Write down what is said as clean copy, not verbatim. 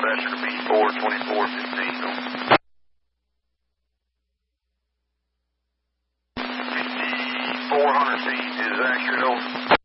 dispatcher to be 42415. 400 feet is accurate, over.